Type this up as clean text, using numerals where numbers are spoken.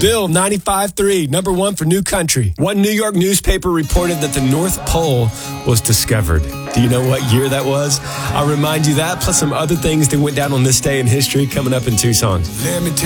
Bill 95.3, number one for New Country. One New York newspaper reported that the North Pole was discovered. Do you know what year that was? I'll remind you that, plus some other things that went down on this day in history coming up in two songs.